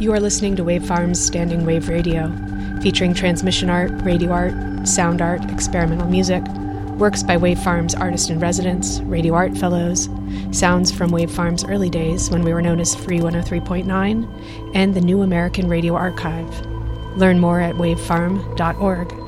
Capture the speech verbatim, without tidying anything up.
You are listening to Wave Farm's Standing Wave Radio, featuring transmission art, radio art, sound art, experimental music, works by Wave Farm's artist-in-residence, radio art fellows, sounds from Wave Farm's early days when we were known as Free one oh three point nine, and the New American Radio Archive. Learn more at wave farm dot org.